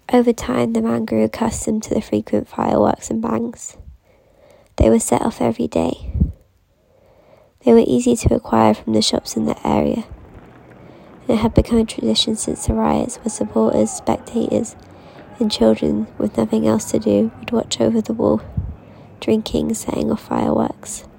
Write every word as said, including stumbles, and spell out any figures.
Over time, the man grew accustomed to the frequent fireworks and bangs. They were set off every day. They were easy to acquire from the shops in the area, and it had become a tradition since the riots where supporters, spectators, and children with nothing else to do would watch over the wall, drinking and setting off fireworks.